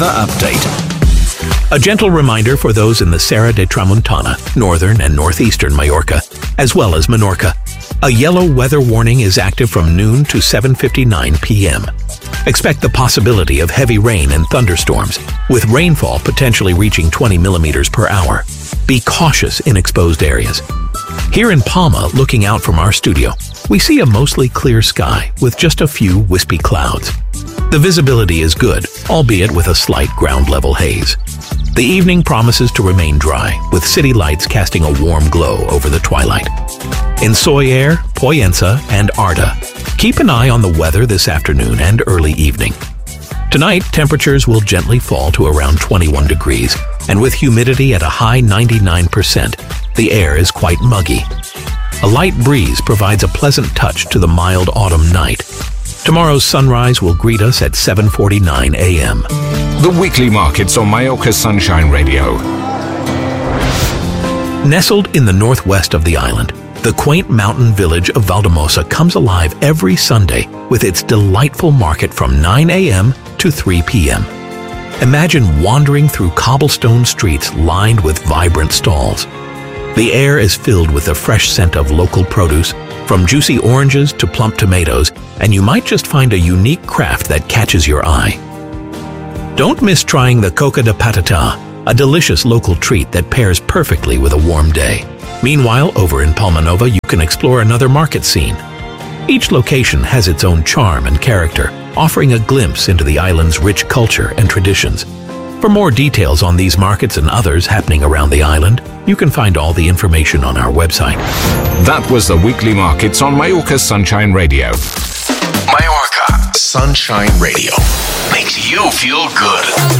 The update. A gentle reminder for those in the Serra de Tramuntana, northern and northeastern Majorca, as well as Menorca. A yellow weather warning is active from noon to 7:59 p.m. Expect the possibility of heavy rain and thunderstorms, with rainfall potentially reaching 20 millimeters per hour. Be cautious in exposed areas. Here in Palma, looking out from our studio, we see a mostly clear sky with just a few wispy clouds. The visibility is good, albeit with a slight ground-level haze. The evening promises to remain dry, with city lights casting a warm glow over the twilight. In Soller, Poyensa, and Arda, keep an eye on the weather this afternoon and early evening. Tonight, temperatures will gently fall to around 21 degrees, and with humidity at a high 99%, the air is quite muggy. A light breeze provides a pleasant touch to the mild autumn night. Tomorrow's sunrise will greet us at 7:49 a.m. The weekly markets on Majorca Sunshine Radio. Nestled in the northwest of the island, the quaint mountain village of Valdemosa comes alive every Sunday with its delightful market from 9 a.m. to 3 p.m. Imagine wandering through cobblestone streets lined with vibrant stalls. The air is filled with the fresh scent of local produce, from juicy oranges to plump tomatoes, and you might just find a unique craft that catches your eye. Don't miss trying the coca de patata, a delicious local treat that pairs perfectly with a warm day. Meanwhile, over in Palma Nova, you can explore another market scene. Each location has its own charm and character, offering a glimpse into the island's rich culture and traditions. For more details on these markets and others happening around the island, you can find all the information on our website. That was the weekly markets on Majorca Sunshine Radio. Majorca Sunshine Radio makes you feel good.